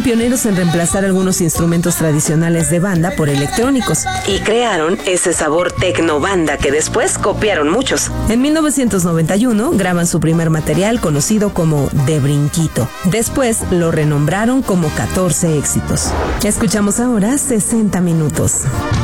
pioneros en reemplazar algunos instrumentos tradicionales de banda por electrónicos. Y crearon ese sabor tecnobanda que después copiaron muchos. En 1991 graban su primer material conocido como De Brinquito. Después lo renombraron como 14 éxitos. Escuchamos ahora 60 minutos.